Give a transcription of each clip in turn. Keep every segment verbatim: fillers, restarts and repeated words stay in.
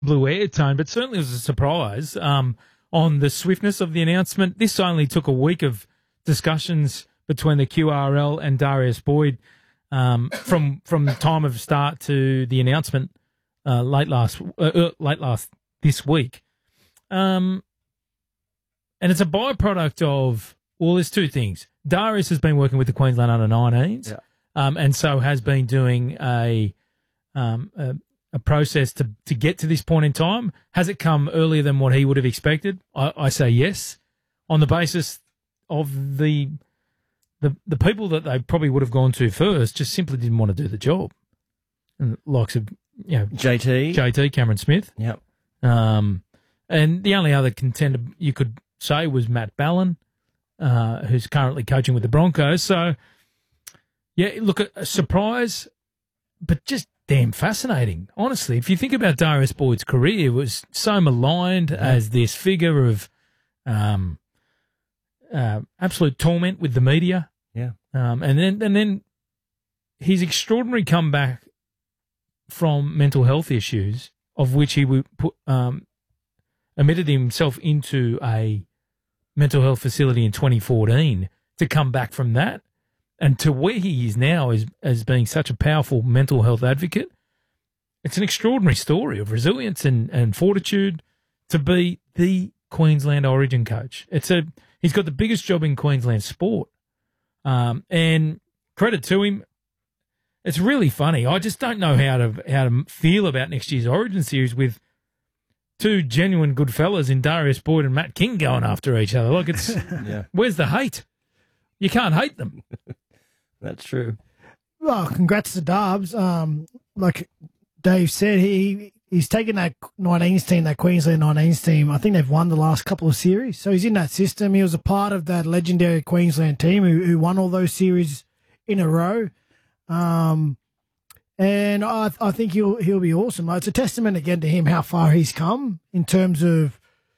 blue air tone, but certainly it was a surprise um, on the swiftness of the announcement. This only took a week of discussions between the Q R L and Darius Boyd um, from from the time of start to the announcement uh, late last uh, uh, late last this week. Um, and it's a byproduct of, well, there's two things. Darius has been working with the Queensland under nineteens, yeah. um, and so has been doing a, um, a a process to to get to this point in time. Has it come earlier than what he would have expected? I, I say yes, on the basis of the the the people that they probably would have gone to first just simply didn't want to do the job. And the likes of you know J T, J T, Cameron Smith, yep. Um, and the only other contender you could say was Matt Ballin. Uh, who's currently coaching with the Broncos. So, yeah, look, a, a surprise, but just damn fascinating. Honestly, if you think about Darius Boyd's career, it was so maligned yeah. as this figure of um, uh, absolute torment with the media. Yeah. Um, and then and then his extraordinary comeback from mental health issues, of which he would put, um, admitted himself into a mental health facility in twenty fourteen, to come back from that and to where he is now as, as being such a powerful mental health advocate. It's an extraordinary story of resilience and, and fortitude to be the Queensland Origin coach. It's a he's got the biggest job in Queensland sport. Um, and credit to him. It's really funny. I just don't know how to how to feel about next year's Origin series with two genuine good fellas in Darius Boyd and Matt King going after each other. Like, it's yeah. Where's the hate? You can't hate them. That's true. Well, congrats to Darbs. Um, like Dave said, he he's taken that nineteens team, that Queensland nineteens team. I think they've won the last couple of series. So he's in that system. He was a part of that legendary Queensland team who, who won all those series in a row. Um, And I, I think he'll he'll be awesome. It's a testament again to him how far he's come in terms of,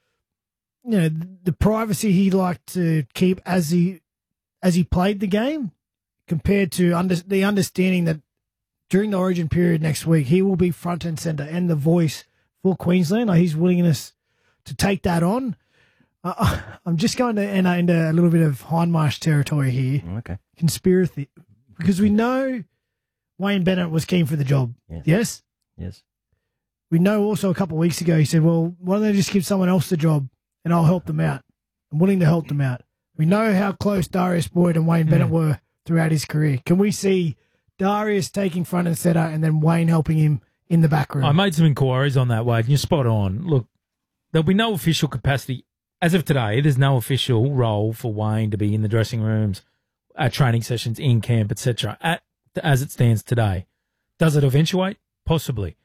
you know, the privacy he liked to keep as he as he played the game, compared to under, the understanding that during the Origin period next week he will be front and centre and the voice for Queensland. Like, his willingness to take that on. Uh, I'm just going to enter into a little bit of Hindmarsh territory here. Okay, conspiracy, because we know Wayne Bennett was keen for the job. Yes. Yes? Yes. We know also a couple of weeks ago he said, well, why don't they just give someone else the job and I'll help them out. I'm willing to help them out. We know how close Darius Boyd and Wayne mm. Bennett were throughout his career. Can we see Darius taking front and centre and then Wayne helping him in the back room? I made some inquiries on that, Wade, and you're spot on. Look, there'll be no official capacity. As of today, there's no official role for Wayne to be in the dressing rooms, at training sessions, in camp, et cetera, at as it stands today. Does it eventuate? Possibly.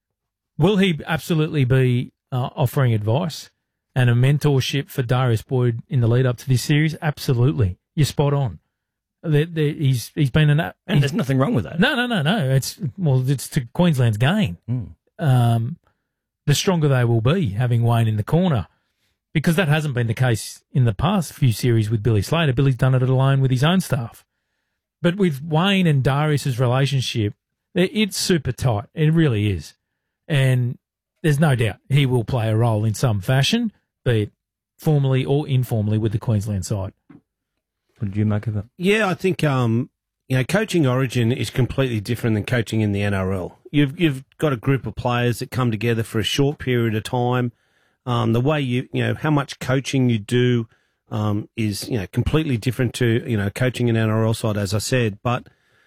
Will he absolutely be uh, offering advice and a mentorship for Darius Boyd in the lead up to this series? Absolutely. You're spot on. There, there, he's he's been an and there's nothing wrong with that. No, no, no, no. It's well, it's to Queensland's gain. Mm. Um, the stronger they will be having Wayne in the corner, because that hasn't been the case in the past few series with Billy Slater. Billy's done it alone with his own staff. But with Wayne and Darius's relationship, it's super tight. It really is. And there's no doubt he will play a role in some fashion, be it formally or informally, with the Queensland side. What did you make of it? Yeah, I think um, you know, coaching Origin is completely different than coaching in the N R L. You've you've got a group of players that come together for a short period of time. Um, the way you you know how much coaching you do Um, is, you know, completely different to, you know, coaching an N R L side, as I said. But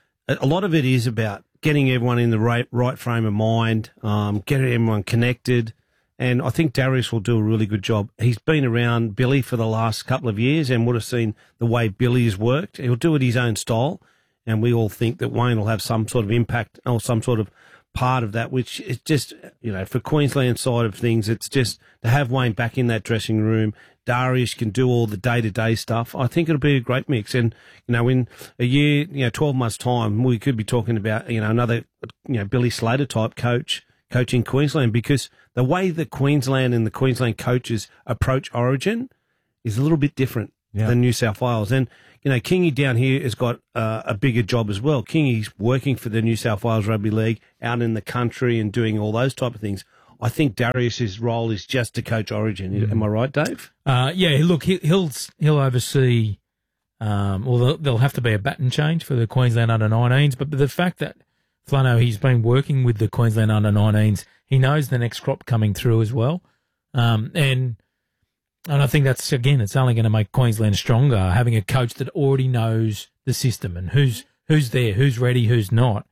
a lot of it is about getting everyone in the right, right frame of mind, um, getting everyone connected. And I think Darius will do a really good job. He's been around Billy for the last couple of years and would have seen the way Billy has worked. He'll do it his own style. And we all think that Wayne will have some sort of impact or some sort of part of that, which is just, you know, for Queensland side of things, it's just to have Wayne back in that dressing room. Darius can do all the day-to-day stuff. I think it'll be a great mix. And, you know, in a year, you know, twelve months' time, we could be talking about, you know, another, you know, Billy Slater-type coach coaching Queensland, because the way that Queensland and the Queensland coaches approach Origin is a little bit different yeah. than New South Wales. And, you know, Kingy down here has got uh, a bigger job as well. Kingy's working for the New South Wales Rugby League out in the country and doing all those type of things. I think Darius's role is just to coach Origin. Mm. Am I right, Dave? Uh, yeah, look, he, he'll he'll oversee. Um, well, there'll have to be a baton change for the Queensland under nineteens, but the fact that Flano, he's been working with the Queensland under nineteens, he knows the next crop coming through as well, um, and and I think that's again, it's only going to make Queensland stronger having a coach that already knows the system and who's who's there, who's ready, who's not.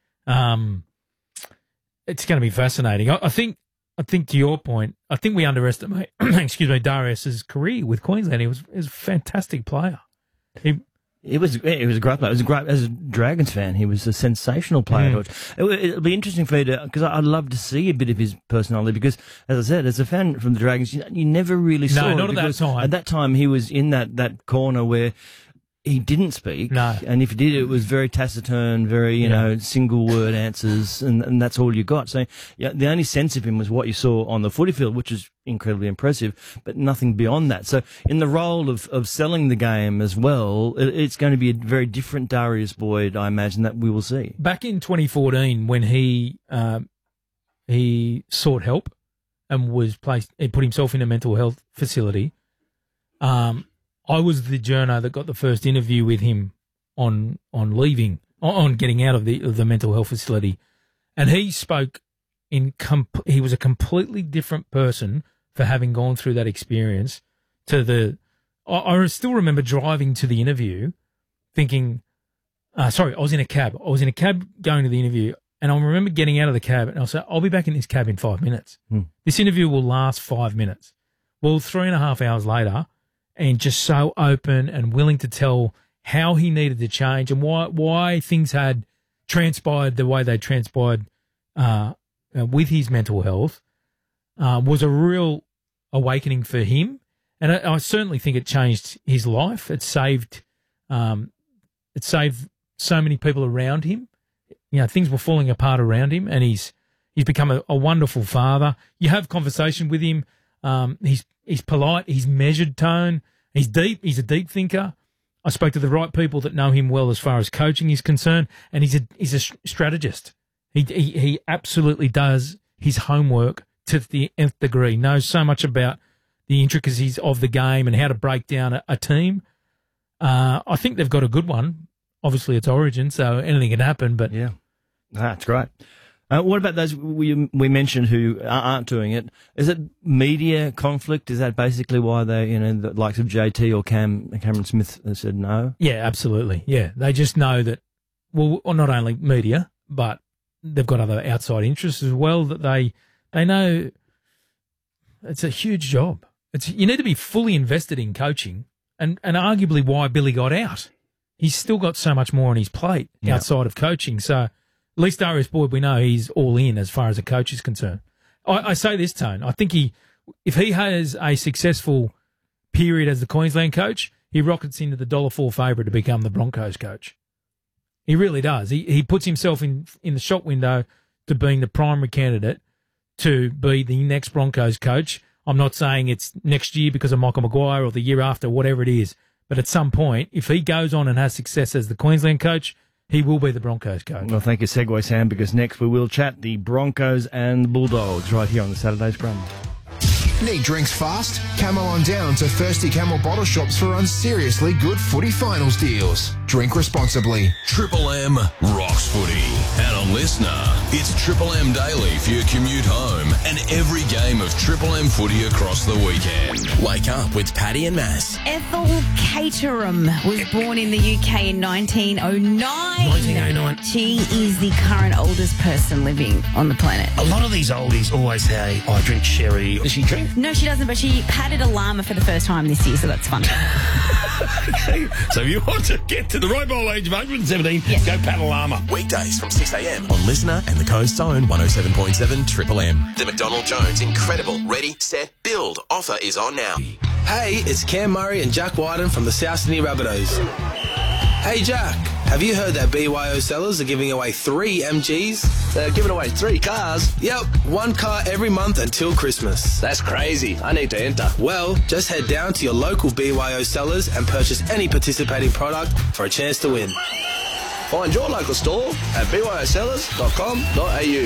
Um, it's going to be fascinating. I, I think. I think to your point, I think we underestimate, excuse me, Darius's career with Queensland. He was, he was a fantastic player. He, It was it was a great player. It was a great as a Dragons fan. He was a sensational player. Mm. It, it'll be interesting for you to because I'd love to see a bit of his personality. Because as I said, as a fan from the Dragons, you, you never really saw. No, it not at that time. At that time, he was in that, that corner where he didn't speak. No. And if he did, it was very taciturn, very you yeah. know single word answers, and, and that's all you got. So yeah, the only sense of him was what you saw on the footy field, which is incredibly impressive, but nothing beyond that. So in the role of, of selling the game as well, it, it's going to be a very different Darius Boyd, I imagine, that we will see. Back in twenty fourteen, when he um, he sought help and was placed, he put himself in a mental health facility. Um, I was the journo that got the first interview with him on on leaving, on getting out of the of the mental health facility, and he spoke in. Comp- he was a completely different person for having gone through that experience. To the, I, I still remember driving to the interview, thinking, uh, sorry, I was in a cab. I was in a cab going to the interview, and I remember getting out of the cab, and I was like, I'll be back in this cab in five minutes. Hmm. This interview will last five minutes. Well, three and a half hours later. And just so open and willing to tell how he needed to change and why why things had transpired the way they transpired uh, with his mental health uh, was a real awakening for him. And I, I certainly think it changed his life. It saved um, it saved so many people around him. You know, things were falling apart around him, and he's he's become a, a wonderful father. You have conversation with him. Um, he's he's polite. He's measured tone. He's deep. He's a deep thinker. I spoke to the right people that know him well as far as coaching is concerned, and he's a he's a strategist. He he, he absolutely does his homework to the nth degree. Knows so much about the intricacies of the game and how to break down a, a team. Uh, I think they've got a good one. Obviously, it's Origin, so anything can happen. But yeah, that's great. Uh, what about those we we mentioned who aren't doing it? Is it media conflict? Is that basically why they, you know, the likes of J T or Cam Cameron Smith said no? Yeah, absolutely. Yeah, they just know that. Well, not only media, but they've got other outside interests as well. That they they know it's a huge job. It's you need to be fully invested in coaching, and and arguably why Billy got out. He's still got so much more on his plate yeah. outside of coaching. So. At least Darius Boyd, we know he's all in as far as a coach is concerned. I, I say this, Tone. I think he, if he has a successful period as the Queensland coach, he rockets into the dollar four favourite to become the Broncos coach. He really does. He he puts himself in in the shop window to being the primary candidate to be the next Broncos coach. I'm not saying it's next year because of Michael Maguire or the year after, whatever it is. But at some point, if he goes on and has success as the Queensland coach, he will be the Broncos coach. Well, thank you, Segway Sam, because next we will chat the Broncos and the Bulldogs right here on the Saturday Scrum. Need drinks fast? Come on down to Thirsty Camel Bottle Shops for unseriously good footy finals deals. Drink responsibly. Triple M rocks footy. And on Listener, it's Triple M Daily for your commute home and every game of Triple M footy across the weekend. Wake up with Paddy and Mass. Ethel Caterham was born in the U K in nineteen oh nine. nineteen oh nine. She is the current oldest person living on the planet. A lot of these oldies always say, oh, I drink sherry. Does she drink? No, she doesn't, but she patted a llama for the first time this year, so that's fun. Okay, so if you want to get to the right ball age of one hundred seventeen, yes. Go pat a llama. Weekdays from six a.m. on Listener and the Coast Zone one oh seven point seven Triple M. The McDonald Jones Incredible Ready, Set, Build offer is on now. Hey, it's Cam Murray and Jack Wyden from the South Sydney Rabbitohs. Hey, Jack, have you heard that B Y O sellers are giving away three M Gs? They're giving away three cars? Yep, one car every month until Christmas. That's crazy. I need to enter. Well, just head down to your local B Y O sellers and purchase any participating product for a chance to win. Find your local store at b y o sellers dot com dot a u.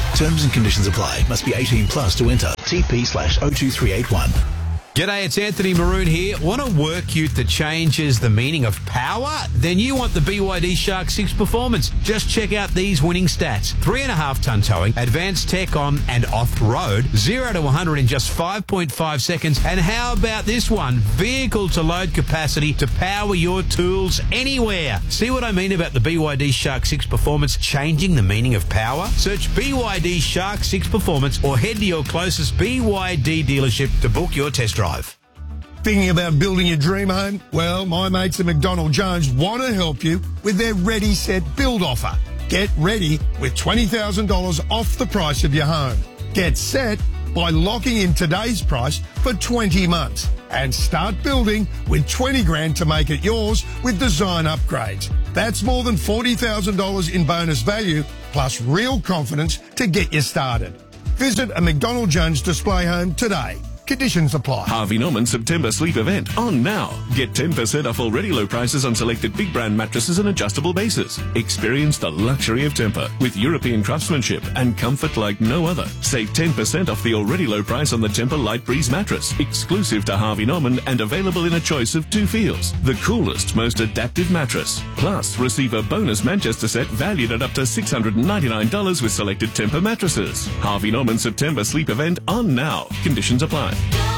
Terms and conditions apply. Must be eighteen plus to enter. T P slash oh two three eight one. G'day, it's Anthony Maroon here. Want a work ute that changes the meaning of power? Then you want the B Y D Shark six Performance. Just check out these winning stats. Three and a half ton towing, advanced tech on and off-road, zero to one hundred in just five point five seconds. And how about this one? Vehicle to load capacity to power your tools anywhere. See what I mean about the B Y D Shark six Performance changing the meaning of power? Search B Y D Shark six Performance or head to your closest B Y D dealership to book your test drive. Thinking about building your dream home? Well, my mates at McDonald Jones want to help you with their Ready Set Build offer. Get ready with twenty thousand dollars off the price of your home. Get set by locking in today's price for twenty months and start building with twenty grand to make it yours with design upgrades. That's more than forty thousand dollars in bonus value plus real confidence to get you started. Visit a McDonald Jones display home today. Conditions apply. Harvey Norman September sleep event on now. Get ten percent off already low prices on selected big brand mattresses and adjustable bases. Experience the luxury of Tempur with European craftsmanship and comfort like no other. Save ten percent off the already low price on the Tempur Light Breeze mattress, exclusive to Harvey Norman and available in a choice of two feels. The coolest, most adaptive mattress. Plus, receive a bonus Manchester set valued at up to six hundred ninety-nine dollars with selected Tempur mattresses. Harvey Norman September sleep event on now. Conditions apply.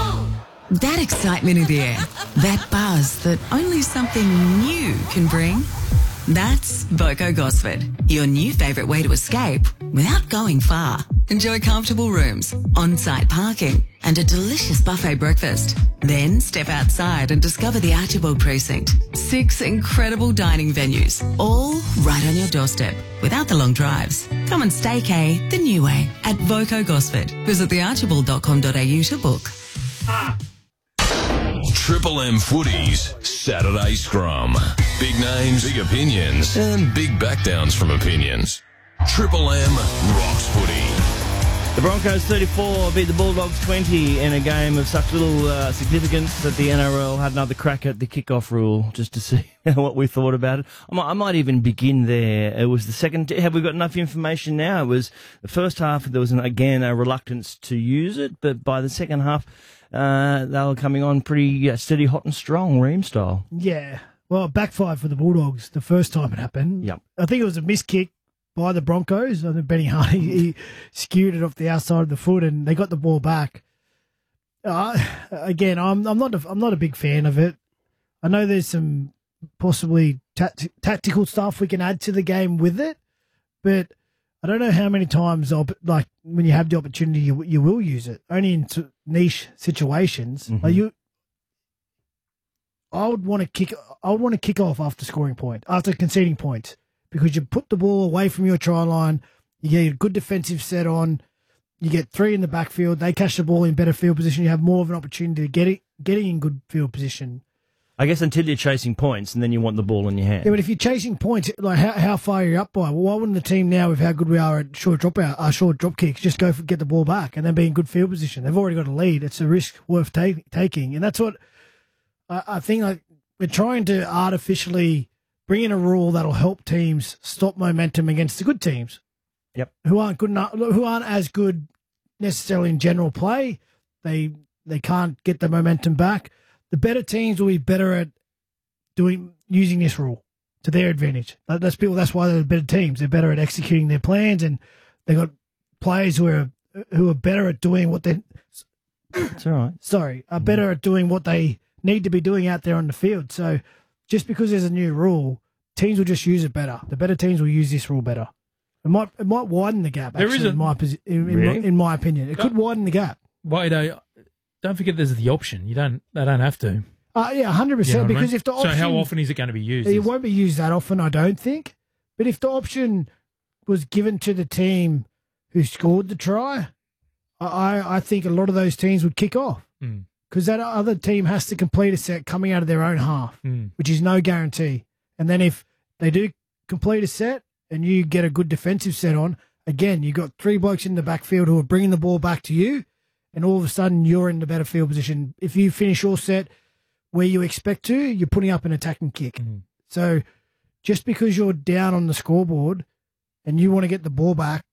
That excitement in the air, that buzz that only something new can bring. That's Voco Gosford, your new favourite way to escape without going far. Enjoy comfortable rooms, on-site parking, and a delicious buffet breakfast. Then step outside and discover the Archibald Precinct. Six incredible dining venues, all right on your doorstep, without the long drives. Come and staycay the new way at Voco Gosford. Visit the archibald dot com dot a u to book. Triple M Footy's Saturday Scrum. Big names, big opinions, and big backdowns from opinions. Triple M rocks footy. The Broncos thirty-four beat the Bulldogs twenty in a game of such little uh, significance that the N R L had another crack at the kickoff rule just to see what we thought about it. I might, I might even begin there. It was the second. Have we got enough information now? It was the first half. There was an, again a reluctance to use it, but by the second half, uh, they were coming on pretty uh, steady, hot and strong, Ream style. Yeah. Well, it backfired for the Bulldogs the first time it happened. Yep. I think it was a missed kick by the Broncos. I think Benny Hardy he skewed it off the outside of the foot, and they got the ball back. Uh, again, I'm I'm not a, I'm not a big fan of it. I know there's some possibly tact- tactical stuff we can add to the game with it, but I don't know how many times I'll, like when you have the opportunity, you you will use it. Only in t- niche situations. Mm-hmm. Like you, I would want to kick. I would want to kick off after scoring point, after conceding points. Because you put the ball away from your try line, you get a good defensive set on, you get three in the backfield, they catch the ball in better field position, you have more of an opportunity to get it, getting in good field position. I guess until you're chasing points, and then you want the ball in your hand. Yeah, but if you're chasing points, like how, how far you're up by, well, why wouldn't the team now, with how good we are at short drop out, our short drop kicks, just go for get the ball back and then be in good field position? They've already got a lead. It's a risk worth take, taking, and that's what I, I think. Like we're trying to artificially bring in a rule that'll help teams stop momentum against the good teams. Yep. Who aren't good enough, who aren't as good necessarily in general play. They they can't get the momentum back. The better teams will be better at doing using this rule to their advantage. That's people. That's why they're the better teams. They're better at executing their plans, and they got players who are who are better at doing what they. It's all right. Sorry, are better at doing what they need to be doing out there on the field. So. Just because there's a new rule, teams will just use it better. The better teams will use this rule better. It might it might widen the gap. Actually, There is a- in my posi- in, in, Really? my, in my opinion, it could widen the gap. Wait, uh, don't forget there's the option. You don't. They don't have to. Uh, yeah, hundred You know percent. what I mean? Because if the option, so how often is it going to be used? it Is- won't be used that often, I don't think. But if the option was given to the team who scored the try, I I, I think a lot of those teams would kick off. Mm. Because that other team has to complete a set coming out of their own half, Mm. which is no guarantee. And then if they do complete a set and you get a good defensive set on, again, you've got three blokes in the backfield who are bringing the ball back to you, and all of a sudden you're in the better field position. If you finish your set where you expect to, you're putting up an attacking kick. Mm. So just because you're down on the scoreboard and you want to get the ball back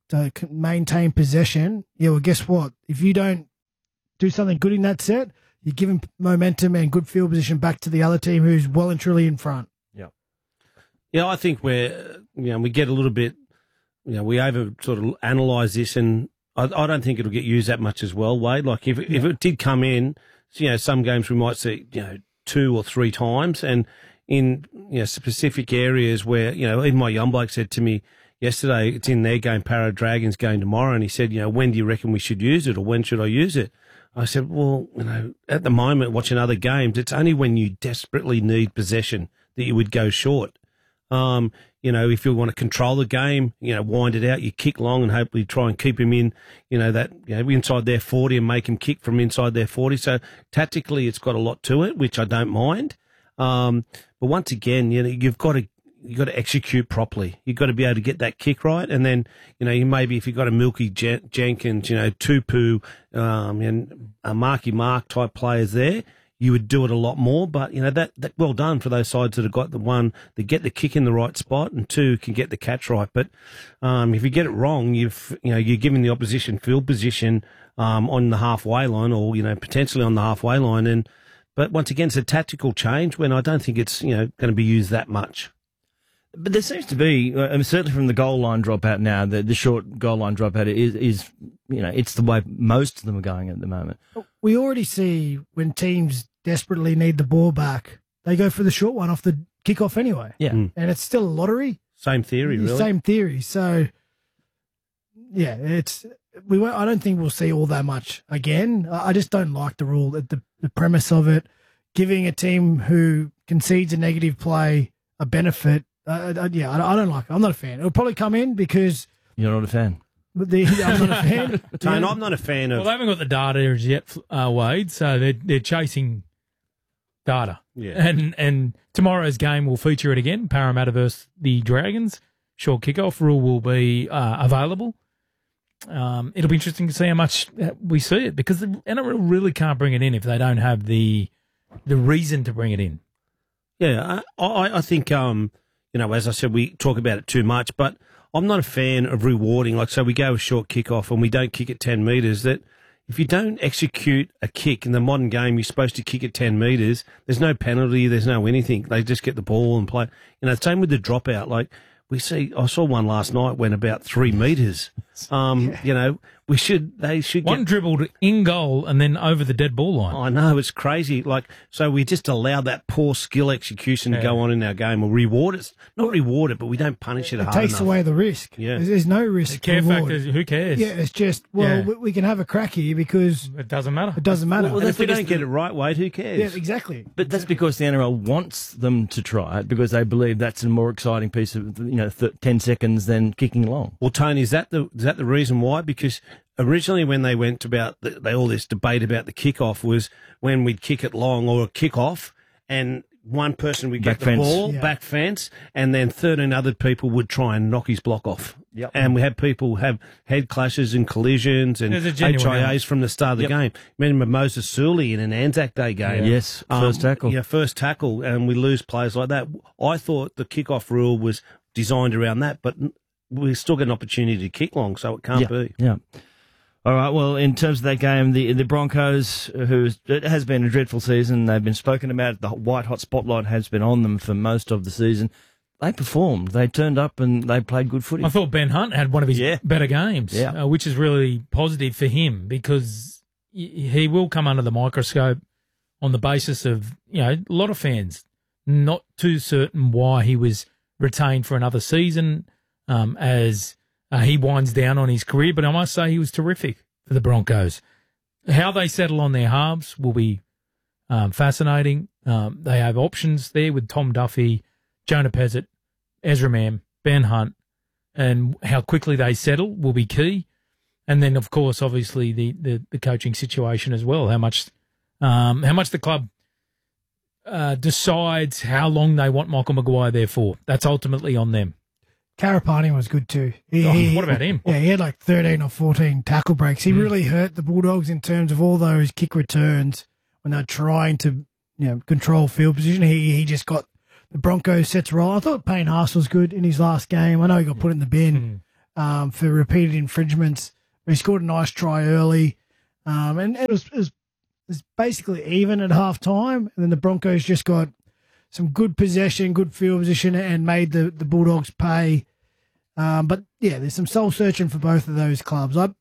to c- maintain possession, yeah, well, guess what? If you don't do something good in that set, you're giving momentum and good field position back to the other team who's well and truly in front. Yeah. Yeah, I think we're, you know, we get a little bit, you know, we over sort of analyse this, and I, I don't think it'll get used that much as well, Wade. Like if, if it did come in, you know, some games we might see, you know, two or three times, and in, you know, specific areas where, you know, even my young bloke said to me yesterday, it's in their game, Para Dragons game tomorrow, and he said, you know, when do you reckon we should use it, or when should I use it? I said, well, you know, at the moment, watching other games, it's only when you desperately need possession that you would go short. Um, you know, if you want to control the game, you know, wind it out, you kick long and hopefully try and keep him in, you know, that, you know, inside their forty and make him kick from inside their forty. So tactically, it's got a lot to it, which I don't mind. Um, but once again, you know, you've got to, you've got to execute properly. You've got to be able to get that kick right. And then, you know, you maybe if you've got a Milky Jen- Jenkins, you know, Tupu, um, and a Marky Mark type players there, you would do it a lot more. But, you know, that, that well done for those sides that have got the one, that get the kick in the right spot, and two, can get the catch right. But um, if you get it wrong, you've, you know, you're giving the opposition field position um, on the halfway line, or, you know, potentially on the halfway line. And But once again, it's a tactical change when I don't think it's, you know, going to be used that much. But there seems to be, I mean, certainly from the goal line dropout now, the, the short goal line dropout is, is, you know, it's the way most of them are going at the moment. We already see when teams desperately need the ball back, they go for the short one off the kickoff anyway. Yeah. Mm. And it's still a lottery. Same theory, really. Same theory. So, yeah, it's, we won't, I don't think we'll see all that much again. I I just don't like the rule, the, the premise of it, giving a team who concedes a negative play a benefit. Uh, uh, yeah, I, I don't like it. I'm not a fan. It'll probably come in because... You're not a fan? But the, I'm not a fan. Tone, I'm not a fan of... Well, they haven't got the data as yet, uh, Wade, so they're, they're chasing data. Yeah. And and tomorrow's game will feature it again, Parramatta versus the Dragons. Short kickoff rule will be uh, available. Um, it'll be interesting to see how much we see it, because the N R L really can't bring it in if they don't have the the reason to bring it in. Yeah, I, I, I think, um, you know, as I said, we talk about it too much, but I'm not a fan of rewarding. Like, so we go a short kickoff and we don't kick at ten metres. That if you don't execute a kick in the modern game, you're supposed to kick at ten metres. There's no penalty. There's no anything. They just get the ball and play. You know, same with the dropout. Like, we see, I saw one last night went about three metres. Um, yeah. You know, we should, they should One get, dribbled in goal and then over the dead ball line. I know, it's crazy. Like, so we just allow that poor skill execution Yeah. to go on in our game. We'll reward it, not reward it, but we don't punish it, It hard takes enough. away the risk. Yeah. There's, there's no risk. The care reward. factor is, who cares? Yeah, it's just, well, Yeah. we, we can have a crack here because It doesn't matter. it doesn't matter. Well, if we don't get it right, Wade, who cares? yeah, exactly. But that's because the N R L wants them to try it, because they believe that's a more exciting piece of, you know, th- ten seconds than kicking long. Well, Tony, is that the is that the reason why? Because originally, when they went about the, they all this debate about the kickoff was when we'd kick it long or a kick off, and one person would get Back the fence. ball Yeah. back fence, and then thirteen other people would try and knock his block off. Yep. And we had people have head clashes and collisions and There's a H genuine I As from the start of the Yep. game. Remember Moses Sully in an Anzac Day game? Yeah. Yes, first tackle. Yeah, first tackle, and we lose players like that. I thought the kickoff rule was designed around that, but we still get an opportunity to kick long, so it can't yeah. be. Yeah. All right. Well, in terms of that game, the the Broncos, who it has been a dreadful season, they've been spoken about. The white hot spotlight has been on them for most of the season. They performed. They turned up and they played good footy. I thought Ben Hunt had one of his Yeah. better games, Yeah. uh, which is really positive for him, because y- he will come under the microscope on the basis of, you know, a lot of fans not too certain why he was retained for another season um, as uh, he winds down on his career. But I must say he was terrific for the Broncos. How they settle on their halves will be um, fascinating. Um, they have options there with Tom Duffy, Jonah Pezzett, Ezra Mam, Ben Hunt, and how quickly they settle will be key. And then, of course, obviously the, the, the coaching situation as well. How much, um, how much the club uh, decides how long they want Michael Maguire there for. That's ultimately on them. Karapani was good too. He, Oh, he- what about him? Yeah, he had like thirteen or fourteen tackle breaks. He Mm. really hurt the Bulldogs in terms of all those kick returns when they're trying to, you know, control field position. He he just got the Broncos sets rolling. I thought Payne Haas was good in his last game. I know he got put in the bin. um, for repeated infringements. He scored a nice try early, um, and, and it, was, it, was, it was basically even at half time. And then the Broncos just got some good possession, good field position, and made the, the Bulldogs pay. Um, but, yeah, there's some soul-searching for both of those clubs. I,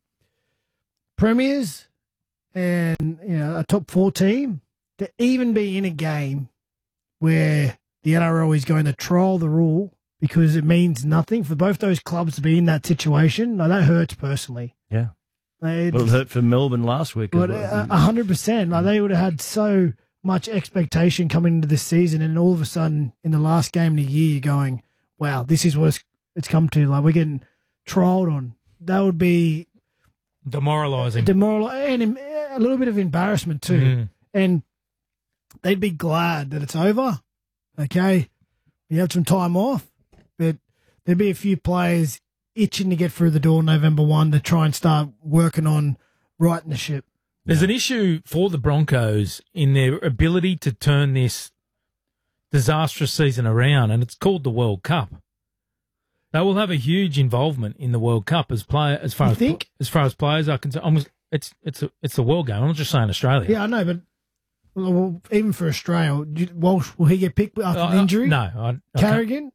premiers and, you know, a top four team, to even be in a game where the N R L is going to trial the rule because it means nothing for both those clubs to be in that situation. Now, that hurts personally. Yeah. It, well, it hurt for Melbourne last week. But a hundred percent. Like they would have had so much expectation coming into this season, and all of a sudden, in the last game of the year, you're going, "Wow, this is what it's, it's come to." Like we're getting trialled on. That would be demoralising. Demoralising, and a little bit of embarrassment too. Mm. And they'd be glad that it's over. Okay, you have some time off, but there'd be a few players itching to get through the door November first to try and start working on righting the ship. There's an issue for the Broncos in their ability to turn this disastrous season around, and it's called the World Cup. They will have a huge involvement in the World Cup as player as far You as think? as far as players are concerned. Almost, it's it's a, it's the world game. I'm not just saying Australia. Yeah, I know, but well, even for Australia, do you- Walsh, will he get picked after Uh, an injury? No, I, I can't- Carrigan?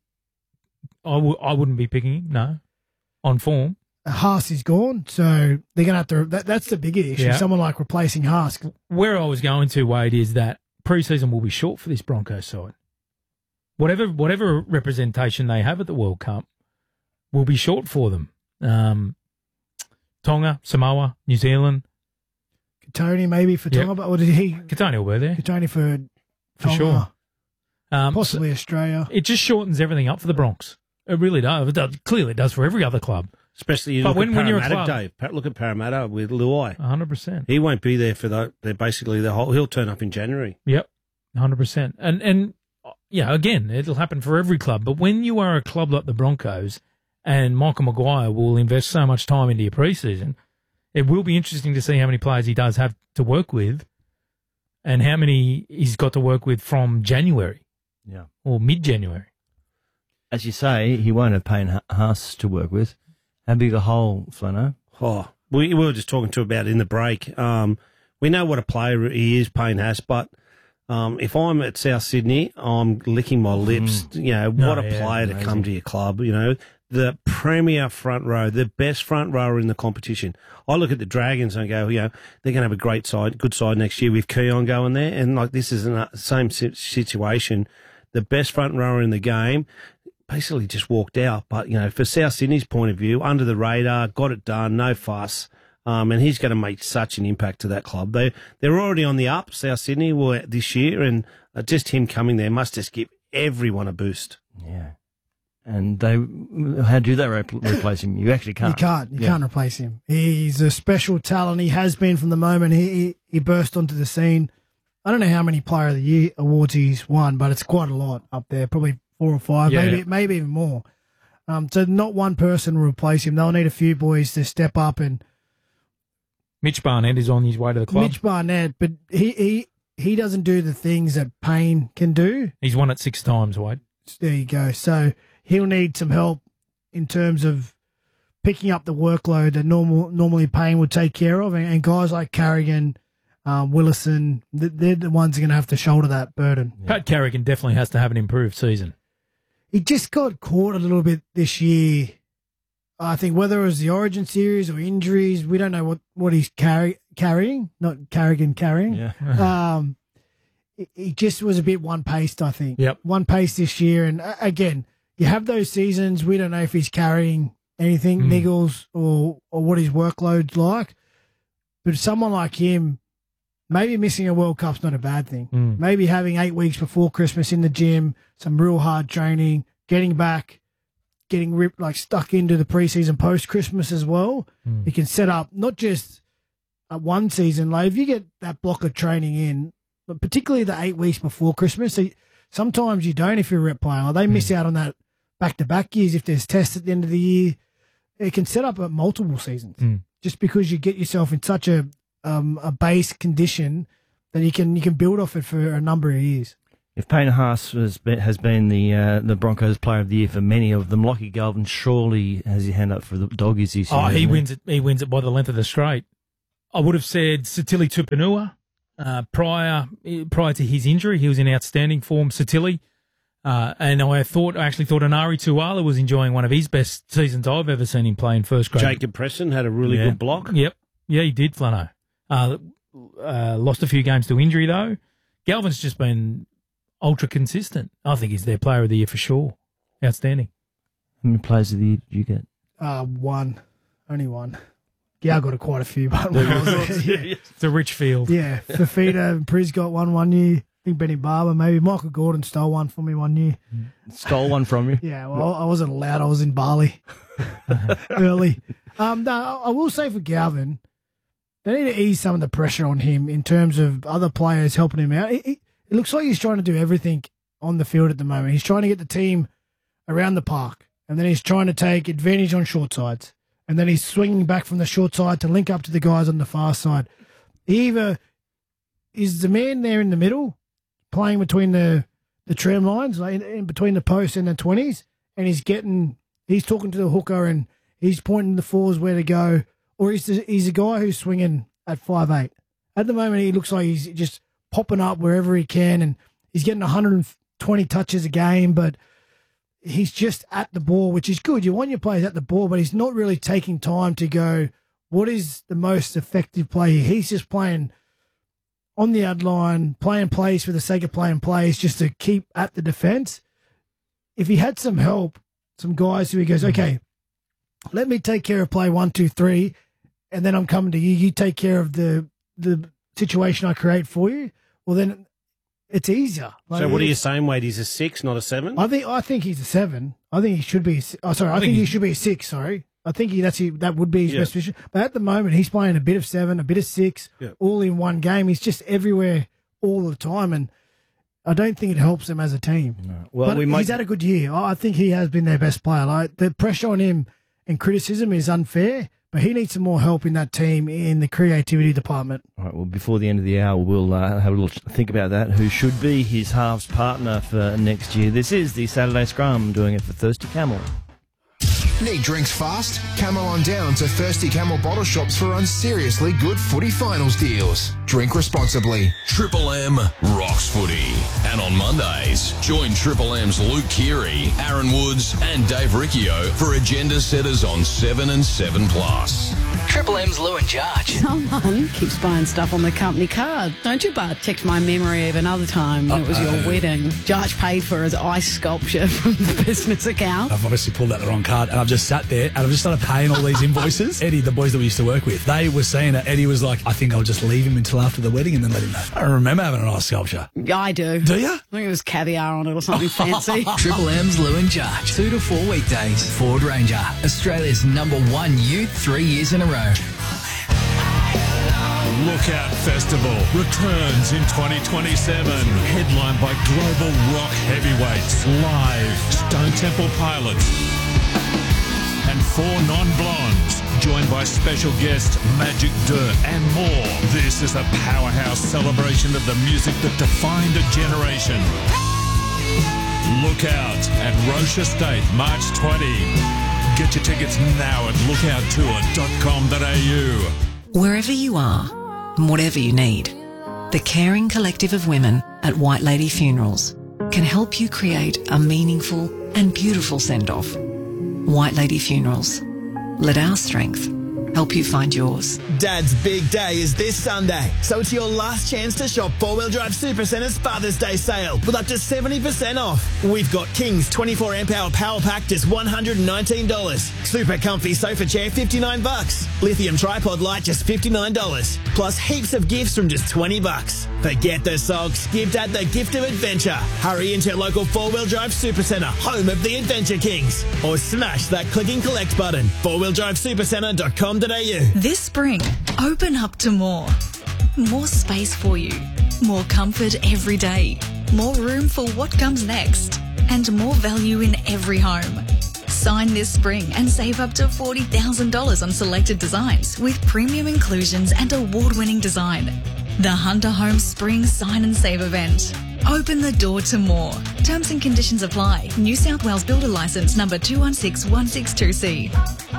I, w- I wouldn't be picking him. No, on form. Haas is gone, so they're going to have to. That, that's the bigger issue. Yeah. Someone like replacing Haas. Where I was going to, Wade, is that preseason will be short for this Broncos side. Whatever whatever representation they have at the World Cup will be short for them. Um, Tonga, Samoa, New Zealand. Tony maybe for Tonga, Yep. but what did he? Katoni will be there. Tony for For Tonga, sure. Um, possibly Australia. It just shortens everything up for the Bronx. It really does. It does. Clearly, it does for every other club. Especially you But look when- at when you're a Parramatta, club- Dave. Pa- Look at Parramatta with Luai. one hundred percent. He won't be there for the. They're basically the whole. He'll turn up in January. Yep, one hundred percent. And, and yeah, again, it'll happen for every club. But when you are a club like the Broncos and Michael Maguire will invest so much time into your preseason, it will be interesting to see how many players he does have to work with and how many he's got to work with from January. Yeah. Or mid-January. As you say, he won't have Payne Ha- Haas to work with. How big a hole, Flano? Oh, we, we were just talking to about it in the break. Um, we know what a player he is, Payne Haas, but um, if I'm at South Sydney, I'm licking my lips. Mm. You know, No, what a yeah, player to amazing. come to your club. You know, the premier front row, the best front rower in the competition. I look at the Dragons and I go, you know, they're going to have a great side, good side next year with Keon going there. And like this is the same si- situation. The best front rower in the game basically just walked out. But, you know, for South Sydney's point of view, under the radar, got it done, no fuss. Um, and he's going to make such an impact to that club. They, they're already on the up, South Sydney, were this year, and uh, just him coming there must just give everyone a boost. Yeah. And they, how do they re- replace him? You actually can't. You can't. You Yeah. can't replace him. He's a special talent. He has been from the moment he, he, he burst onto the scene. I don't know how many Player of the Year awards he's won, but it's quite a lot up there, probably four or five, Yeah. maybe maybe even more. Um, so not one person will replace him. They'll need a few boys to step up. And Mitch Barnett is on his way to the club. Mitch Barnett, but he, he, he doesn't do the things that Payne can do. He's won it six times, Wade. There you go. So he'll need some help in terms of picking up the workload that normal normally Payne would take care of, and, and guys like Carrigan, um, Willison, th- they're the ones who are going to have to shoulder that burden. Pat Carrigan definitely has to have an improved season. He just got caught a little bit this year. I think whether it was the Origin series or injuries, we don't know what, what he's carry, carrying, not Carrigan carrying. Yeah. um, he- he just was a bit one-paced, I think. Yep. One-paced this year. And uh, again, you have those seasons. We don't know if he's carrying anything, Mm. niggles, or, or what his workload's like. But someone like him, maybe missing a World Cup's not a bad thing. Mm. Maybe having eight weeks before Christmas in the gym, some real hard training, getting back, getting ripped, like stuck into the preseason post-Christmas as well. Mm. You can set up not just a one season, like if you get that block of training in, but particularly the eight weeks before Christmas, so sometimes you don't if you're a rep player. Like they Mm. miss out on that back-to-back years if there's tests at the end of the year. It can set up at multiple seasons Mm. just because you get yourself in such a um, a base condition that you can you can build off it for a number of years. If Payne Haas has been, has been the uh, the Broncos Player of the Year for many of them, Lockie Galvin surely has his hand up for the Doggies this year. Oh, he hasn't wins it. He wins it by the length of the straight. I would have said Satili Tupanua uh, prior prior to his injury. He was in outstanding form. Satili, uh, and I thought I actually thought Anari Tuala was enjoying one of his best seasons I've ever seen him play in first grade. Jacob Preston had a really Yeah. good block. Yep, yeah, he did. Flano uh, uh, lost a few games to injury though. Galvin's just been ultra consistent. I think he's their Player of the Year for sure. Outstanding. How many Players of the Year did you get? Uh, one. Only one. Yeah, I got a quite a few, but when I was there, yeah. It's a rich field. Yeah, Fafita and Priz got one one year. I think Benny Barber, maybe. Michael Gordon stole one for me one year. Stole one from you? Yeah, well, I wasn't allowed. I was in Bali early. Um, no, I will say for Galvin, they need to ease some of the pressure on him in terms of other players helping him out. It, it, it looks like he's trying to do everything on the field at the moment. He's trying to get the team around the park, and then he's trying to take advantage on short sides, and then he's swinging back from the short side to link up to the guys on the far side. He either is the man there in the middle, playing between the, the tram lines, like in, in between the posts and the twenties, and he's getting, he's talking to the hooker and he's pointing the fours where to go, or he's the, he's a guy who's swinging at five eight. At the moment, he looks like he's just popping up wherever he can, and he's getting one hundred twenty touches a game, but he's just at the ball, which is good. You want your players at the ball, but he's not really taking time to go, what is the most effective play here? He's just playing on the ad line, playing plays for the sake of playing plays just to keep at the defence. If he had some help, some guys who he goes, okay, let me take care of play one, two, three, and then I'm coming to you. You take care of the the situation I create for you. Well, then it's easier. Like, So what are you saying, Wade? He's a six, not a seven? I think I think he's a seven. I think he should be. A, si- oh, sorry, I, think, he should be a six. Sorry, I think he, that's he, that would be his Yeah. best position. But at the moment, he's playing a bit of seven, a bit of six, Yeah. all in one game. He's just everywhere all the time, and I don't think it helps them as a team. Well, but we might- he's had a good year. I I think he has been their best player. Like the pressure on him and criticism is unfair, but he needs some more help in that team in the creativity department. All right, well, before the end of the hour, we'll uh, have a little think about that. Who should be his halves partner for next year? This is the Saturday Scrum, doing it for Thirsty Camel. Need drinks fast? Camel on down to Thirsty Camel bottle shops for unseriously good footy finals deals. Drink responsibly. Triple M rocks footy. And on Mondays, join Triple M's Luke Keary, Aaron Woods and Dave Riccio for agenda setters on seven and seven plus. Triple M's Lou and Jarge. Someone keeps buying stuff on the company card, don't you, Bart? Checked my memory of another time when it was your Uh-oh. wedding. Jarge paid for his ice sculpture from the business account. I've obviously pulled out the wrong card, and I've just sat there and I've just started paying all these invoices. Eddie, the boys that we used to work with, they were saying that Eddie was like, I think I'll just leave him until after the wedding and then let him know. I don't remember having an ice sculpture. I do. Do you? I think it was caviar on it or something fancy. Triple M's Lou and Jarge. Two to four weekdays. Ford Ranger. Australia's number one youth three years in a row. Lookout Festival returns in twenty twenty-seven. Headlined by global rock heavyweights, Live, Stone Temple Pilots, and Four Non-Blondes, joined by special guest Magic Dirt and more. This is a powerhouse celebration of the music that defined a generation. Lookout at Roche Estate, March twentieth. Get your tickets now at lookout tour dot com dot a u. Wherever you are, and whatever you need, the caring collective of women at White Lady Funerals can help you create a meaningful and beautiful send-off. White Lady Funerals. Let our strength help you find yours. Dad's big day is this Sunday, so it's your last chance to shop Four Wheel Drive Supercenter's Father's Day sale with up to seventy percent off. We've got King's twenty-four amp hour power pack just one hundred nineteen dollars. Super comfy sofa chair fifty-nine bucks. Lithium tripod light just fifty-nine dollars. Plus heaps of gifts from just twenty bucks. Forget the socks, give Dad the gift of adventure. Hurry into your local Four Wheel Drive Supercenter, home of the Adventure Kings. Or smash that click and collect button. four wheel drive supercenter dot com dot a u. This spring, open up to more. More space for you. More comfort every day. More room for what comes next. And more value in every home. Sign this spring and save up to forty thousand dollars on selected designs with premium inclusions and award-winning design. The Hunter Home Spring Sign and Save event. Open the door to more. Terms and conditions apply. New South Wales Builder Licence number two one six one six two C.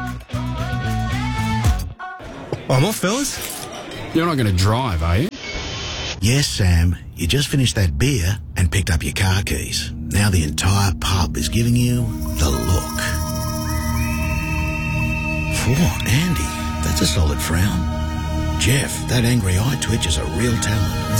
I'm off, fellas. You're not going to drive, are you? Yes, Sam. You just finished that beer and picked up your car keys. Now the entire pub is giving you the look. Phew, Andy, that's a solid frown. Jeff, that angry eye twitch is a real talent.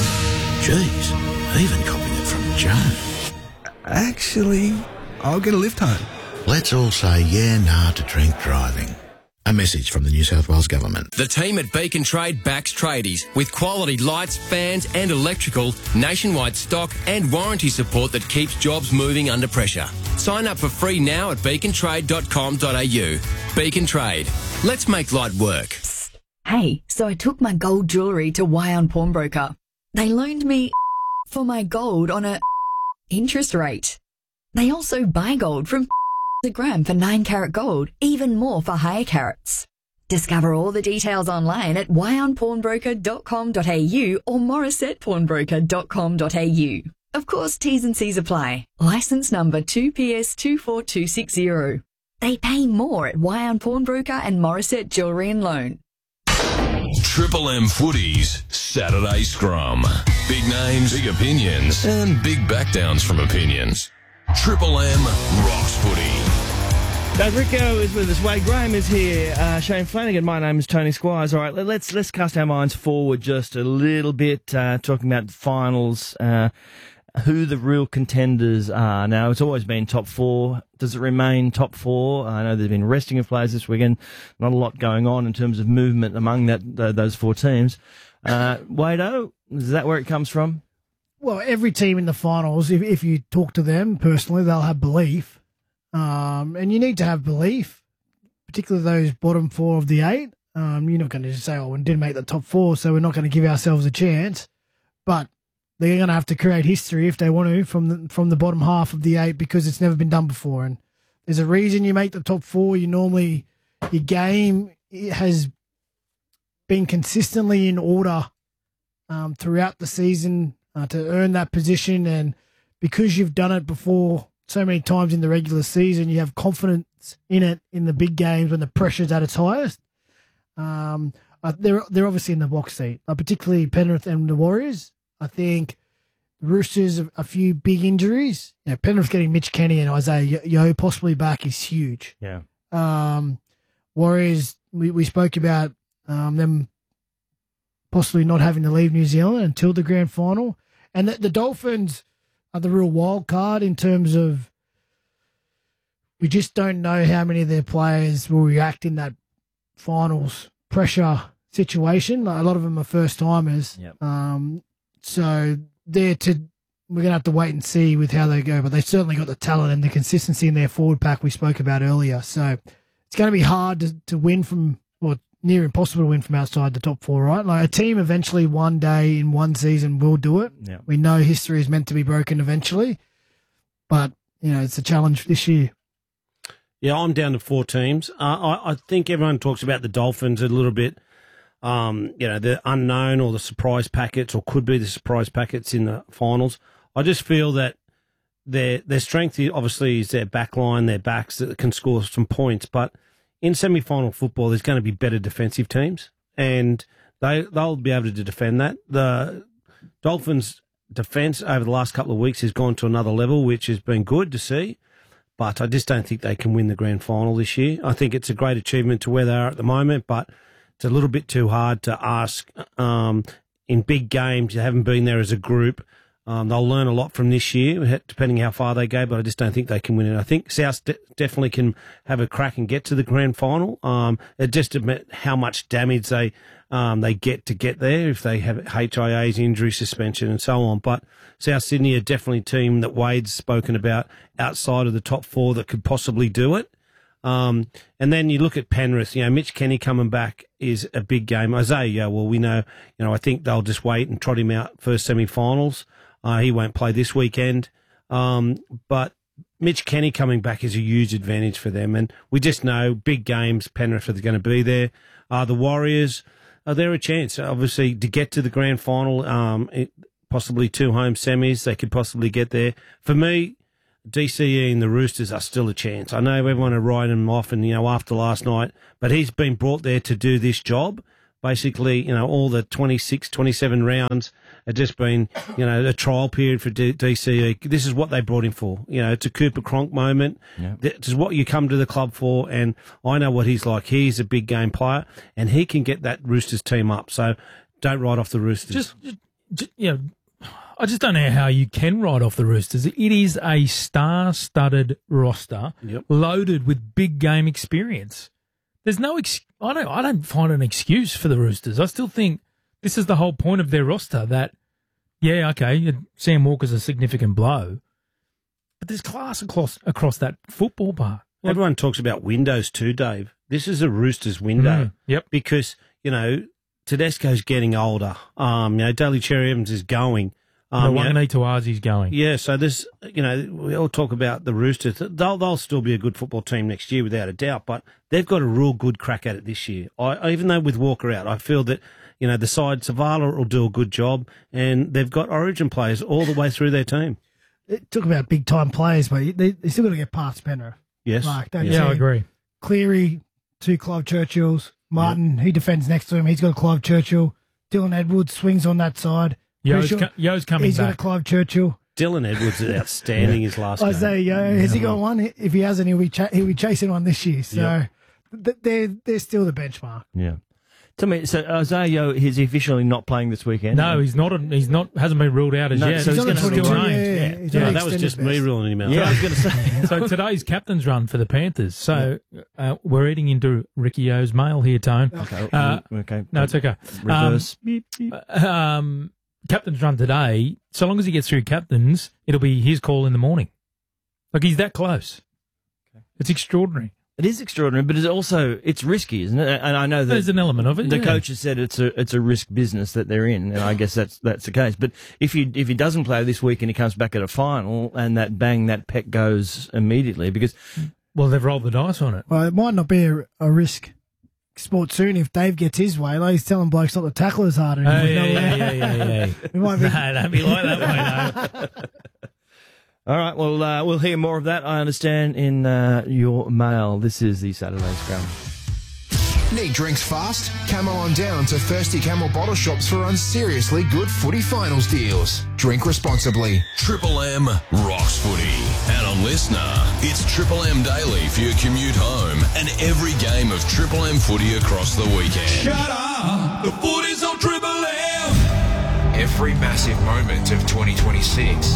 Jeez, even copying it from Joe. Actually, I'll get a lift home. Let's all say yeah, nah to drink driving. A message from the New South Wales Government. The team at Beacon Trade backs tradies with quality lights, fans and electrical, nationwide stock and warranty support that keeps jobs moving under pressure. Sign up for free now at beacon trade dot com dot a u. Beacon Trade. Let's make light work. Hey, so I took my gold jewellery to Wyon Pawnbroker. They loaned me for my gold on a interest rate. They also buy gold from a gram for nine carat gold, even more for higher carats. Discover all the details online at wyon pawnbroker dot com dot a u or morissette pawnbroker dot com dot a u. Of course, T's and C's apply. Licence number two P S two four two six zero. They pay more at Wyon Pawnbroker and Morissette Jewellery and Loan. Triple M Footy's Saturday Scrum. Big names, big opinions, and big backdowns from opinions. Triple M rocks footy. Doug Rico is with us. Wade Graham is here. Uh, Shane Flanagan. My name is Tony Squires. All right, let's let's cast our minds forward just a little bit, uh, talking about the finals, uh, who the real contenders are. Now, it's always been top four. Does it remain top four? I know there's been resting of players this weekend. Not a lot going on in terms of movement among that uh, those four teams. Uh, Wado, is that where it comes from? Well, every team in the finals, if, if you talk to them personally, they'll have belief. Um, and you need to have belief, particularly those bottom four of the eight. Um, you're not going to just say, oh, we didn't make the top four, so we're not going to give ourselves a chance. But they're going to have to create history if they want to from the, from the bottom half of the eight, because it's never been done before. And there's a reason you make the top four. You normally, your game has been consistently in order um, throughout the season uh, to earn that position. And because you've done it before so many times in the regular season, you have confidence in it in the big games when the pressure's at its highest. Um, uh, they're they're obviously in the box seat, uh, particularly Penrith and the Warriors. I think the Roosters have a few big injuries. You know, Penrith getting Mitch Kenny and Isaiah Yo possibly back is huge. Yeah. Um, Warriors, we, we spoke about um, them possibly not having to leave New Zealand until the grand final. And the, the Dolphins are the real wild card in terms of we just don't know how many of their players will react in that finals pressure situation. Like, a lot of them are first timers. Yep. Um, so they're to we're gonna have to wait and see with how they go. But they've certainly got the talent and the consistency in their forward pack we spoke about earlier. So it's going to be hard to, to win from, or near impossible to win from outside the top four, right? Like a team eventually one day in one season will do it. Yeah. We know history is meant to be broken eventually, but you know it's a challenge this year. Yeah, I'm down to four teams. Uh, I, I think everyone talks about the Dolphins a little bit. Um, you know, the unknown or the surprise packets, or could be the surprise packets in the finals. I just feel that their their strength obviously is their back line, their backs that can score some points. But in semi-final football, there's going to be better defensive teams, and they they'll be able to defend that. The Dolphins' defence over the last couple of weeks has gone to another level, which has been good to see. But I just don't think they can win the grand final this year. I think it's a great achievement to where they are at the moment, but it's a little bit too hard to ask um, in big games. You haven't been there as a group. Um, they'll learn a lot from this year, depending how far they go, but I just don't think they can win it. I think South de- definitely can have a crack and get to the grand final. Um, it just admit how much damage they um, they get to get there if they have H I As, injury, suspension, and so on. But South Sydney are definitely a team that Wade's spoken about outside of the top four that could possibly do it. Um, and then you look at Penrith, you know, Mitch Kenny coming back is a big game. Isaiah, well, we know, you know, I think they'll just wait and trot him out first semi-finals. Uh, he won't play this weekend. Um, but Mitch Kenny coming back is a huge advantage for them. And we just know big games, Penrith are going to be there. Uh, the Warriors, are there a chance, obviously, to get to the grand final? Um, it, possibly two home semis. They could possibly get there. For me, D C E and the Roosters are still a chance. I know everyone are writing him off, and you know after last night, but he's been brought there to do this job. Basically, you know, all the twenty-six, twenty-seven rounds have just been, you know, a trial period for D- DCE. This is what they brought him for. You know, it's a Cooper Cronk moment. Yeah. This is what you come to the club for, and I know what he's like. He's a big game player, and he can get that Roosters team up. So don't write off the Roosters. Just, just, just you know, I just don't know how you can write off the Roosters. It is a star-studded roster, Yep. loaded with big game experience. There's no, ex- I don't, I don't find an excuse for the Roosters. I still think this is the whole point of their roster. That, yeah, okay, Sam Walker's a significant blow, but there's class across across that football park. Everyone talks about windows too, Dave. This is a Roosters window. Mm, yep. Because, you know, Tedesco's getting older. Um, you know, Daly Cherry Evans is going. Um, you know, Wangani Tuazi's going. yeah, so this, you know, we all talk about the Roosters. They'll, they'll still be a good football team next year without a doubt, but they've got a real good crack at it this year. I, even though with Walker out, I feel that, you know, the side, Zavala will do a good job, and they've got Origin players all the way through their team. It took about big time players, but they, they still got to get past Penrith. Yes. Like, don't Yeah, you? I agree. Cleary, two Clive Churchills. Martin, he defends next to him. He's got a Clive Churchill. Dylan Edwards swings on that side. Yo's, Pretty sure co- Yo's coming He's got a back. Clive Churchill. Dylan Edwards is outstanding his last game. Isaiah Yo, has he got one? If he hasn't, he'll be cha- he'll be chasing one this year. So Yep. th- they're they're still the benchmark. Yeah. Tell me, so Isaiah Yo is he officially not playing this weekend? No, he's not. A, he's not. Hasn't been ruled out as No, yet. so he's going gonna to still still run. range. Yeah, Yeah, he's Yeah, only that was extended just me best. ruling him out. Yeah, I was going to say. So today's captain's run for the Panthers. So uh, we're eating into Ricky O's mail here, Tone. Okay. Uh, okay. No, it's okay. Reverse. Um, um, captain's run today. So long as he gets through captains, it'll be his call in the morning. Like he's that close. It's extraordinary. It is extraordinary, but it's also it's risky, isn't it? And I know that There's an element of it. the yeah. coach has said it's a it's a risk business that they're in, and I guess that's that's the case. But if you if he doesn't play this week and he comes back at a final, and that bang that peck goes immediately, because Well, they've rolled the dice on it. Well, it might not be a, a risk sport soon if Dave gets his way. Like he's telling blokes not to tackle as hard Oh, anymore. yeah, No yeah, way. yeah, yeah, yeah. We might be- No, don't be like that way, no. all right, well uh, we'll hear more of that. I understand in uh, your mail. This is the Saturday Scrum. Need drinks fast? Camel on down to Thirsty Camel bottle shops for unseriously good footy finals deals. Drink responsibly. Triple M rocks footy. And on Listener, it's Triple M Daily for your commute home and every game of Triple M footy across the weekend. Shut up! The footy's on Triple M! Every massive moment of twenty twenty-six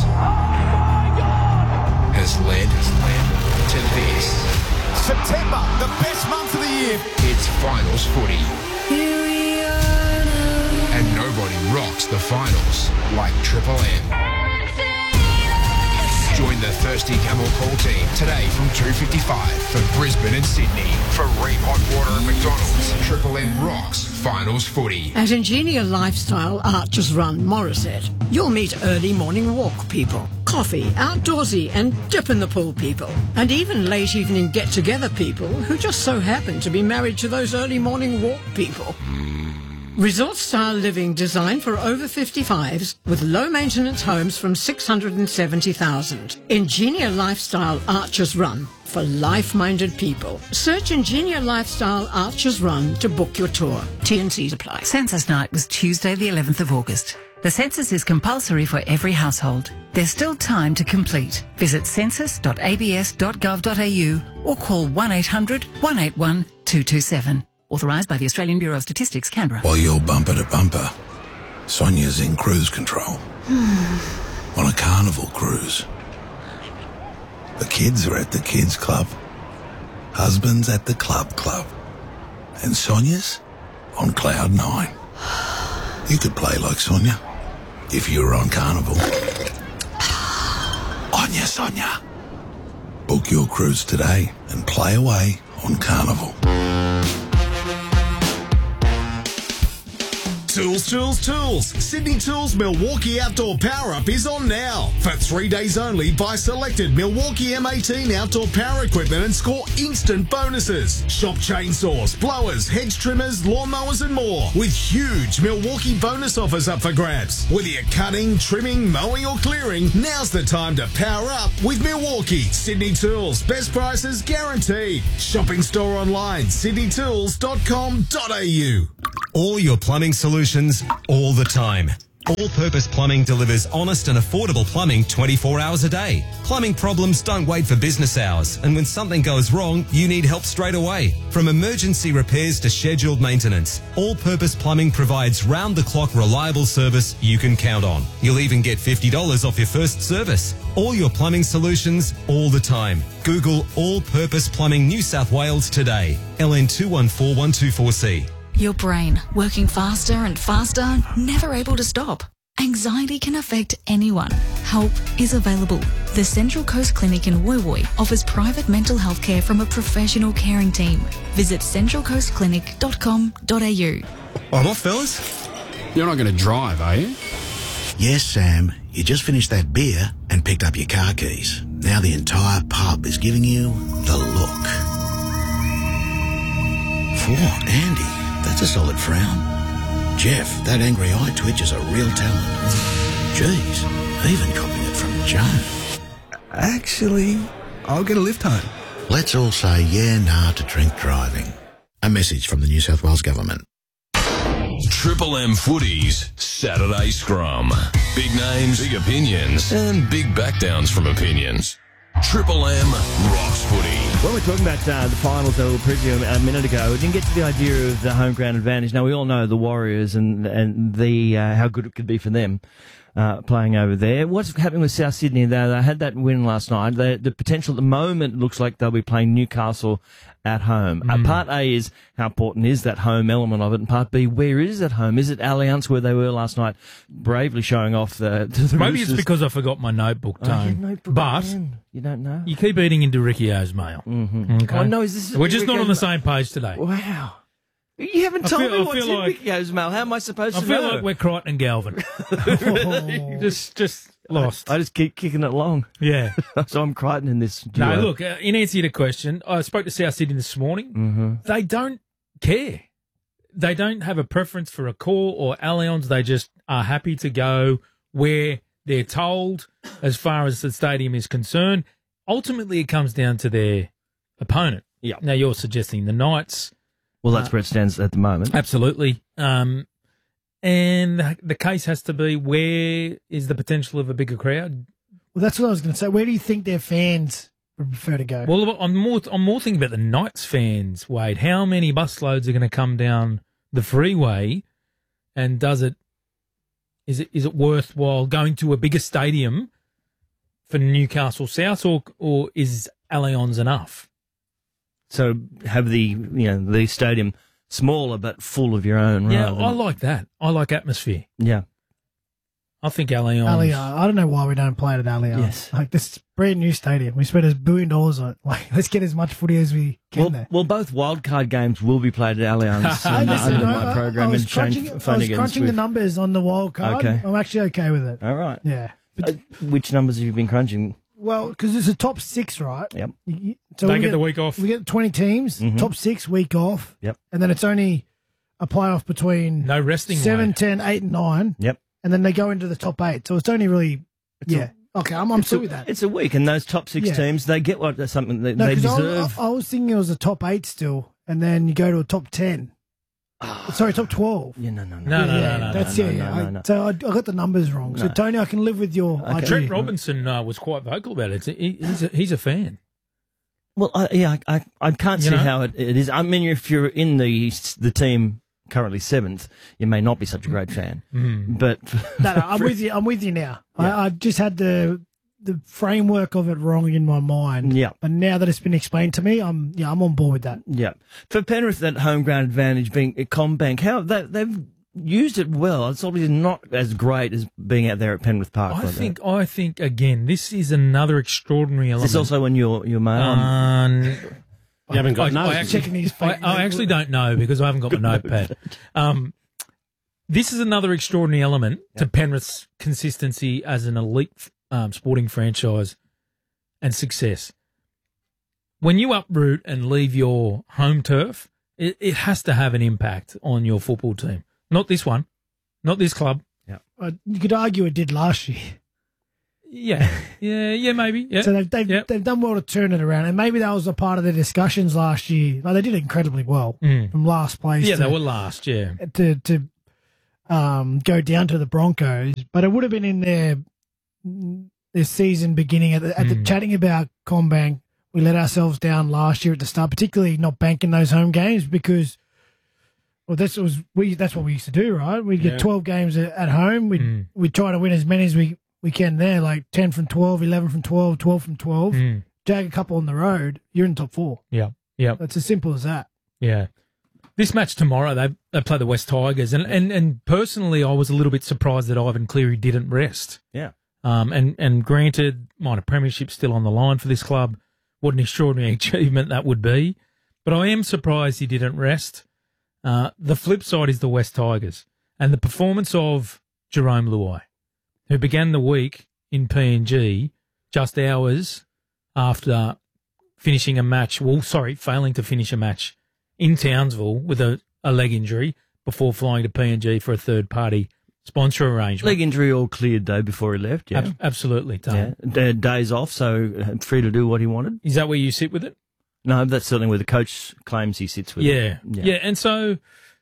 has led, has led to this. September, the best month of the year. It's finals footy. And nobody rocks the finals like Triple M. Join the Thirsty Camel call team today from two fifty-five for Brisbane and Sydney. For Ream Hot Water and McDonald's, Triple M rocks finals footy. At Ingenia Lifestyle Archers Run Morisset, you'll meet early morning walk people, coffee, outdoorsy and dip in the pool people, and even late evening get-together people who just so happen to be married to those early morning walk people. Resort-style living designed for over fifty-fives with low-maintenance homes from six hundred seventy thousand. Ingenia Lifestyle Archers Run for life-minded people. Search Ingenia Lifestyle Archers Run to book your tour. T and C's apply. Census night was Tuesday the eleventh of August. The census is compulsory for every household. There's still time to complete. Visit census dot a b s dot gov dot a u or call one eight hundred, one eight one, two two seven. Authorised by the Australian Bureau of Statistics, Canberra. While you're bumper to bumper, Sonia's in cruise control. On a carnival cruise. The kids are at the kids club. Husband's at the club club. And Sonia's on cloud nine. You could play like Sonia if you were on carnival. On ya, Sonia. Book your cruise today and play away on carnival. Tools, Tools, Tools. Sydney Tools Milwaukee Outdoor Power Up is on now. For three days only, buy selected Milwaukee M eighteen outdoor power equipment and score instant bonuses. Shop chainsaws, blowers, hedge trimmers, lawnmowers and more with huge Milwaukee bonus offers up for grabs. Whether you're cutting, trimming, mowing or clearing, now's the time to power up with Milwaukee. Sydney Tools. Best prices guaranteed. Shopping store online, sydney tools dot com dot a u. All your plumbing solutions, all the time. All-Purpose Plumbing delivers honest and affordable plumbing twenty-four hours a day. Plumbing problems don't wait for business hours, and when something goes wrong, you need help straight away. From emergency repairs to scheduled maintenance, All-Purpose Plumbing provides round-the-clock reliable service you can count on. You'll even get fifty dollars off your first service. All your plumbing solutions, all the time. Google All-Purpose Plumbing New South Wales today. L N two one four one two four C. Your brain, working faster and faster, never able to stop. Anxiety can affect anyone. Help is available. The Central Coast Clinic in Woy Woy offers private mental health care from a professional caring team. Visit central coast clinic dot com dot a u. I'm off, fellas. You're not going to drive, are you? Yes, Sam. You just finished that beer and picked up your car keys. Now the entire pub is giving you the look. Phew, Andy. That's a solid frown. Jeff, that angry eye twitch is a real talent. Jeez, even copying it from Joe. Actually, I'll get a lift home. Let's all say yeah, nah to drink driving. A message from the New South Wales Government. Triple M Footy's Saturday Scrum. Big names, big opinions, and big backdowns from opinions. Triple M rocks footy. When we're talking about uh, the finals that we previewed a minute ago, we didn't get to the idea of the home ground advantage. Now, we all know the Warriors and and the uh, how good it could be for them uh, playing over there. What's happening with South Sydney? They, they had that win last night. They, the potential at the moment looks like they'll be playing Newcastle at home. Mm. Uh, part A is how important is that home element of it, and part B, where is it home? Is it Allianz where they were last night, bravely showing off the, the Maybe Roosters? It's because I forgot my notebook, Oh, your Tone. notebook but again. You don't know? you keep eating into Ricciardo's mail. Mm-hmm. Okay? Oh, no, is this We're just not on the Ricciardo's same page today. Wow. You haven't I told feel- me I what's feel in like- Ricciardo's mail. How am I supposed I to feel know? like we're Crichton and Galvin. just, just lost. I, I just keep kicking it along. Yeah. So I'm Crichton in this duo. No, look, uh, in answer to your question, I spoke to South Sydney this morning. Mm-hmm. They don't care. They don't have a preference for a core or Allianz. They just are happy to go where they're told as far as the stadium is concerned. Ultimately, it comes down to their opponent. Yeah. Now, you're suggesting the Knights. Well, that's Uh, where it stands at the moment. Absolutely. Um, and the- the case has to be, where is the potential of a bigger crowd? Well, that's what I was going to say. Where do you think their fans would prefer to go? Well, I'm more I'm more thinking about the Knights fans, Wade. How many busloads are going to come down the freeway, and does it is it is it worthwhile going to a bigger stadium for Newcastle South, or or is Allianz enough? So have the you know the stadium smaller but full of your own. Yeah, rather I than- like that. I like atmosphere. Yeah. I think Allianz. Allianz. I don't know why we don't play it at Allianz. Yes. Like this brand new stadium. We spent a billion dollars on it. Like, let's get as much footy as we can Well, there. well, both wildcard games will be played at Allianz I under, listen, under I- my I- program I was and change crunching, I was Flanagan's crunching the with- numbers on the wild card. Okay. I'm actually okay with it. All right. Yeah. Uh, which numbers have you been crunching? Well, because it's a top six, right? Yep. You- you- They we get the week off. We get twenty teams, Mhm. top six, week off. Yep. And then it's only a playoff between No resting. seven, Wade. ten, eight, and nine. Yep. And then they go into the top eight. So it's only really, yeah. okay, I'm, I'm It's still a, with that. it's a week, and those top six Yeah. teams, they get what something that No, they 'cause I was- deserve. I, I was thinking it was a top eight still, and then you go to a top ten. Sorry, top twelve. Yeah, no, no, no. No, no, yeah, no, no, that's no, yeah, no, yeah. no, I- no. So I, I got the numbers wrong. So No. Tony, I can live with your Okay. idea. Trent Robinson uh, was quite vocal about it. He, he's a, he's a fan. Well, I, yeah, I, I, I can't You see know? how it, it is. I mean, if you're in the the team currently seventh, you may not be such a great fan. Mm. But No, no, I'm with you. I'm with you now. I, I just had the the framework of it wrong in my mind. Yeah. But now that it's been explained to me, I'm yeah, I'm on board with that. yeah, for Penrith, that home ground advantage being a Combank, how they, they've used it well. It's obviously not as great as being out there at Penrith Park. I like think I think again, this is another extraordinary that. element. It's also on your your mail. Um, You haven't got I, no. I actually, Checking his I, fake I actually don't know because I haven't got my notepad. Um, this is another extraordinary element to Penrith's consistency as an elite um, sporting franchise and success. When you uproot and leave your home turf, it, it has to have an impact on your football team. Not this one, not this club. Yeah, uh, you could argue it did last year. Yeah, yeah, yeah, maybe. Yeah. So they've they've, Yep. they've done well to turn it around, and maybe that was a part of the discussions last year. Like, they did incredibly well Mm. from last place. Yeah, to, they were last. Yeah, to to um, go down to the Broncos, but it would have been in their their season beginning at the, at the Mm. chatting about CommBank. We let ourselves down last year at the start, particularly not banking those home games because, well, that's what was we that's what we used to do, right? We'd get Yeah. twelve games at, at home. We'd Mm. we'd try to win as many as we, we can there, like ten from twelve, eleven from twelve, twelve from twelve. Mm. Jag a couple on the road, you're in the top four. yeah, yeah. It's as simple as that. Yeah. This match tomorrow, they they play the West Tigers, and, and, and personally, I was a little bit surprised that Ivan Cleary didn't rest. Yeah. Um, and, and granted, minor premiership still on the line for this club. What an extraordinary achievement that would be. But I am surprised he didn't rest. Uh, the flip side is the West Tigers and the performance of Jerome Luai, who began the week in P N G just hours after finishing a match. Well, sorry, failing to finish a match in Townsville with a, a leg injury before flying to P N G for a third-party sponsor arrangement. Leg injury all cleared, though, before he left, yeah. Ab- absolutely, Tom. yeah. D- days off, so uh, free to do what he wanted. Is that where you sit with it? No, that's certainly where the coach claims he sits with Yeah, it. yeah, and so,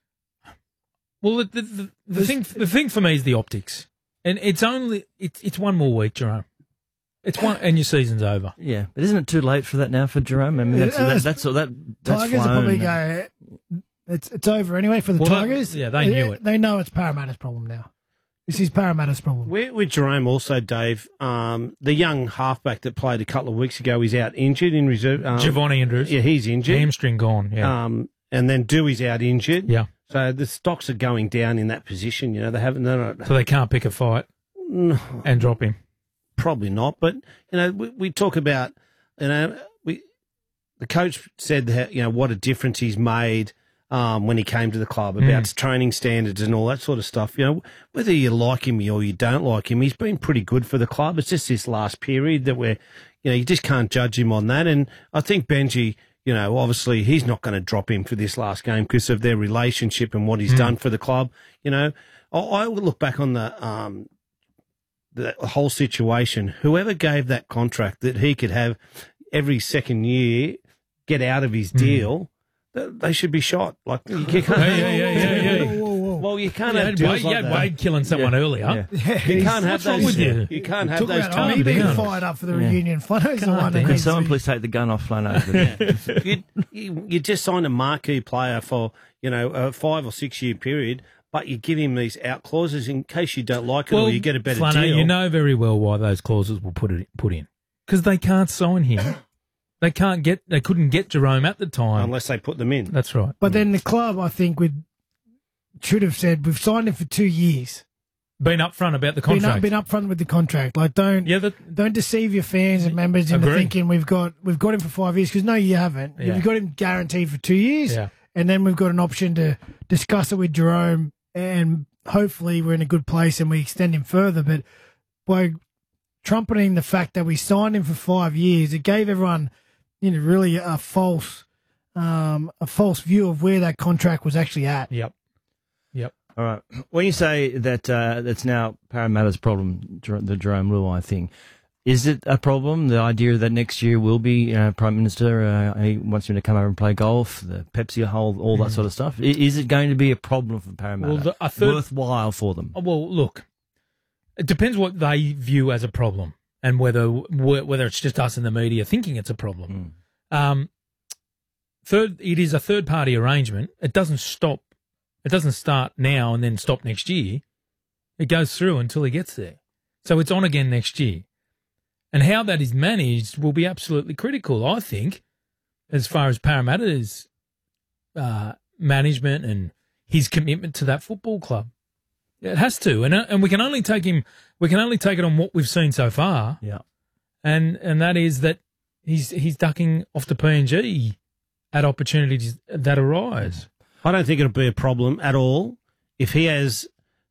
well, the the, the, the thing the thing for me is the optics, and it's only it's it's one more week, Jerome. It's one, and your season's over. Yeah, but isn't it too late for that now for Jerome? I mean, that's Yeah, that, it's- that's that. That's Tigers will flown. probably go. It's it's over anyway for the Well, that- Tigers. yeah, they knew it. They know it's Parramatta's problem now. This is Parramatta's problem. With, with Jerome also, Dave, um, the young halfback that played a couple of weeks ago is out injured in reserve. Um, Giovanni Andrews. Yeah, he's injured. Hamstring gone. Yeah. Um, and then Dewey's out injured. Yeah. So the stocks are going down in that position. You know, they haven't. They're not, So they can't pick a fight No. and drop him. Probably not, but you know, we, we talk about, you know, we the coach said that, you know, what a difference he's made um, when he came to the club about Mm. training standards and all that sort of stuff. You know, whether you like him or you don't like him, he's been pretty good for the club. It's just this last period that we're, you know, you just can't judge him on that. And I think Benji, you know, obviously he's not going to drop him for this last game because of their relationship and what he's Mm. done for the club. You know, I, I would look back on the. Um, the whole situation, whoever gave that contract that he could have every second year get out of his deal, th- they should be shot. Like you can't, Yeah, yeah, yeah, yeah, yeah. Well, you can't You have had deals Wade, like you had that. Wade killing someone Yeah. earlier. Yeah. You can't have What's wrong those. with you? You can't have Talk those about me times. being Yeah. fired up for the Yeah. reunion. Flano's the one that Could needs someone to be- please take the gun off Flano? you, you, you just signed a marquee player for, you know, a five or six year period, but you give him these out clauses in case you don't like it or you get a better Flano, deal. you know very well why those clauses were put it, put in because they can't sign him. They can't get. They couldn't get Jerome at the time unless they put them in. That's right. But then the club, I think, would should have said we've signed him for two years. Been upfront about the Been contract. up, been upfront with the contract. Like don't Yeah, that- don't deceive your fans and members into Agreed. thinking we've got we've got him for five years because no, you haven't. Yeah. You've got him guaranteed for two years, Yeah. and then we've got an option to discuss it with Jerome, and hopefully we're in a good place and we extend him further. But by trumpeting the fact that we signed him for five years, it gave everyone, you know, really a false, um, a false view of where that contract was actually at. Yep. Yep. All right. When you say that uh, that's now Parramatta's problem, Jer- the Jerome Luai thing, is it a problem? The idea that next year will be uh, Prime Minister, uh, he wants him to come over and play golf, the Pepsi hole, all that sort of stuff. I- Is it going to be a problem for Parramatta? Well, the- a third- Worthwhile for them? Oh, well, look, it depends what they view as a problem and whether wh- whether it's just us in the media thinking it's a problem. Um, third, it is a third party arrangement. It doesn't stop. It doesn't start now and then stop next year. It goes through until he gets there. So it's on again next year. And how that is managed will be absolutely critical, I think, as far as Parramatta's uh, management and his commitment to that football club. It has to, and uh, and we can only take him. We can only take it on what we've seen so far. Yeah, and and that is that he's he's ducking off to P N G at opportunities that arise. I don't think it'll be a problem at all if he has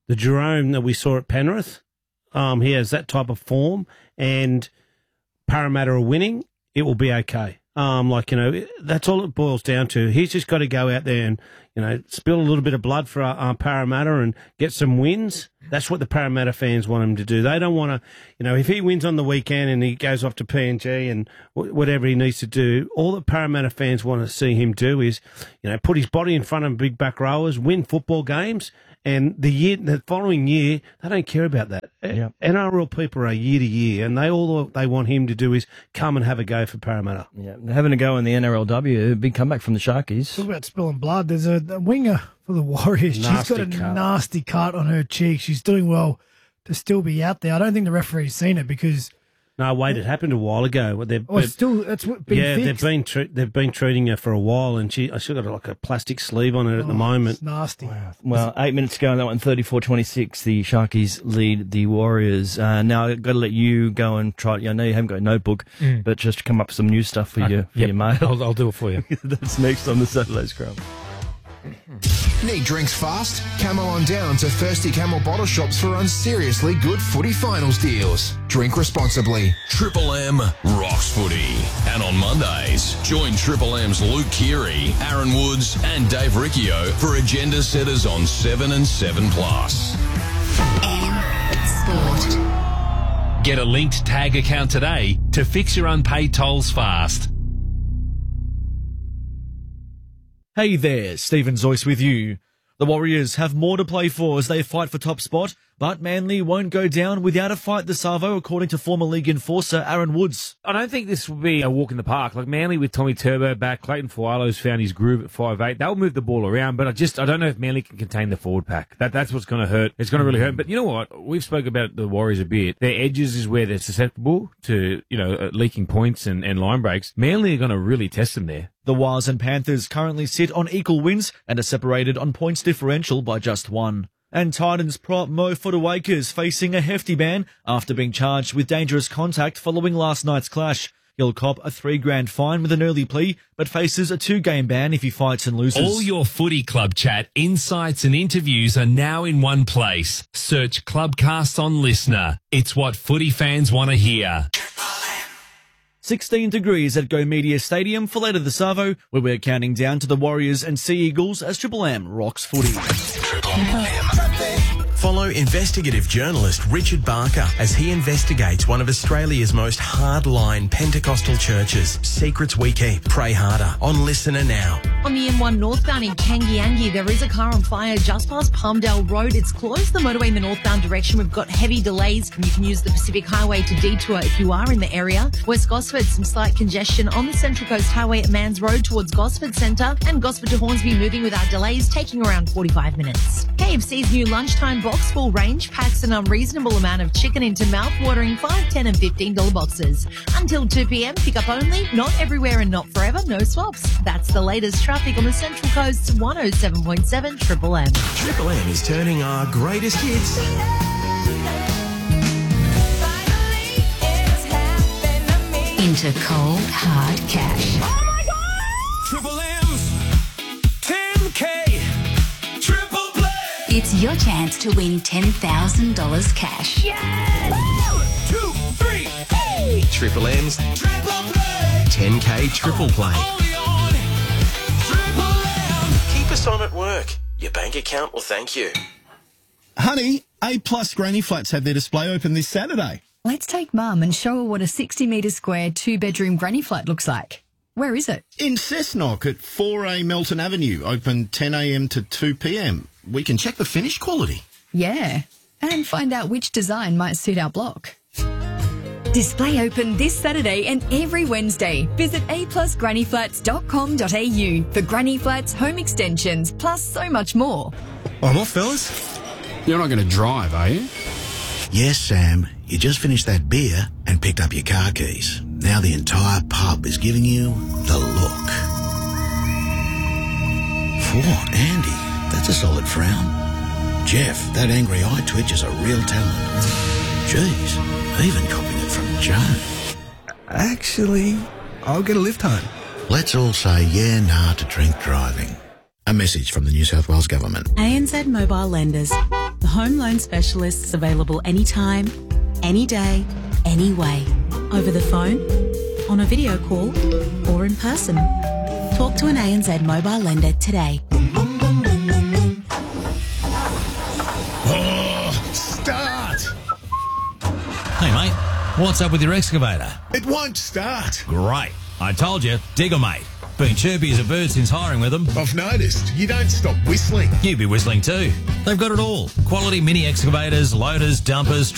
the Jerome that we saw at Penrith. Um, he has that type of form, and Parramatta are winning, it will be okay. Um, like, you know, that's all it boils down to. He's just got to go out there and, you know, spill a little bit of blood for uh, uh, Parramatta and get some wins. That's what the Parramatta fans want him to do. They don't want to, you know, if he wins on the weekend and he goes off to P N G and w- whatever he needs to do, all the Parramatta fans want to see him do is, you know, put his body in front of big back rowers, win football games. And the year, the following year, they don't care about that. Yeah. N R L people are year to year, and they all they want him to do is come and have a go for Parramatta. Yeah, they're having a go in the N R L W. A big comeback from the Sharkies. Talk about spilling blood. There's a, a winger for the Warriors. Nasty She's got a cut. nasty cut on her cheek. She's doing well to still be out there. I don't think the referee's seen it because. No, wait, it happened a while ago. They've, Oh, it's still it's been yeah, fixed. they've been tre- they've been treating her for a while, and she she's got like a plastic sleeve on her at the Oh, moment. It's nasty. Well, eight minutes ago on that one, thirty-four twenty-six, the Sharkies lead the Warriors. Uh, now, I've got to let you go and try. I know you haven't got a notebook, Mm. but just come up with some new stuff for, Okay, your, for yep, your mail. I'll, I'll do it for you. That's next on the Saturday Scrum. Need drinks fast? Camel on down to Thirsty Camel bottle shops for unseriously good footy finals deals. Drink responsibly. Triple M rocks footy. And on Mondays, join Triple M's Luke Keary, Aaron Woods and Dave Riccio for agenda setters on seven and seven plus. Sport. Get a linked tag account today to fix your unpaid tolls fast. Hey there, Stephen Zoyce with you. The Warriors have more to play for as they fight for top spot, but Manly won't go down without a fight this Savo, according to former league enforcer Aaron Woods. I don't think this will be a walk in the park. Like Manly with Tommy Turbo back, Clayton Fualo's found his groove at five eight. They'll move the ball around, but I just I don't know if Manly can contain the forward pack. That that's what's going to hurt. It's going to really hurt. But you know what? We've spoken about the Warriors a bit. Their edges is where they're susceptible to you know uh, leaking points and, and line breaks. Manly are going to really test them there. The Wars and Panthers currently sit on equal wins and are separated on points differential by just one. And Titans prop Mo Footawakers facing a hefty ban after being charged with dangerous contact following last night's clash. He'll cop a three grand fine with an early plea, but faces a two game ban if he fights and loses. All your footy club chat, insights and interviews are now in one place. Search Clubcast on Listener. It's what footy fans want to hear. sixteen degrees at Go Media Stadium for later this Savo, where we're counting down to the Warriors and Sea Eagles as Triple M rocks footy. Follow investigative journalist Richard Barker as he investigates one of Australia's most hardline Pentecostal churches. Secrets we keep, pray harder. On Listener now. On the M one northbound in Kangiangi, there is a car on fire just past Palmdale Road. It's closed the motorway in the northbound direction. We've got heavy delays. You can use the Pacific Highway to detour if you are in the area. West Gosford, some slight congestion on the Central Coast Highway at Mans Road towards Gosford Centre, and Gosford to Hornsby moving without delays, taking around forty-five minutes. K F C's new lunchtime box full range packs an unreasonable amount of chicken into mouth-watering five, ten and fifteen dollar boxes. Until two p.m, pick up only, not everywhere and not forever, no swaps. That's the latest traffic on the Central Coast's one oh seven point seven Triple M. Triple M is turning our greatest hits into cold, hard cash. Triple M's ten K Triple Play. It's your chance to win ten thousand dollars cash. One, two, three, hey. Triple M's Triple Play. ten K Triple Play. Only on Triple M. Keep us on at work. Your bank account will thank you. Honey, A Plus Granny Flats have their display open this Saturday. Let's take Mum and show her what a sixty metre square two-bedroom granny flat looks like. Where is it? In Cessnock at four A Melton Avenue, open ten a.m. to two p.m. We can check the finish quality. Yeah, and find out which design might suit our block. Display open this Saturday and every Wednesday. Visit a plus granny flats dot com dot a u for granny flats, home extensions, plus so much more. I'm off, fellas. You're not going to drive, are you? Yes, Sam. You just finished that beer and picked up your car keys. Now the entire pub is giving you the look. Phew, Andy, that's a solid frown. Jeff, that angry eye twitch is a real talent. Jeez, even copying it from Joe. Actually, I'll get a lift home. Let's all say yeah, nah to drink driving. A message from the New South Wales Government. A N Z Mobile Lenders. The home loan specialists available anytime, any day, any way. Over the phone, on a video call, or in person. Talk to an A N Z mobile lender today. Oh, start! Hey, mate, what's up with your excavator? It won't start. Great. I told you, Digger Mate. Been chirpy as a bird since hiring with them. I've noticed. You don't stop whistling. You'd be whistling too. They've got it all. Quality mini excavators, loaders, dumpers,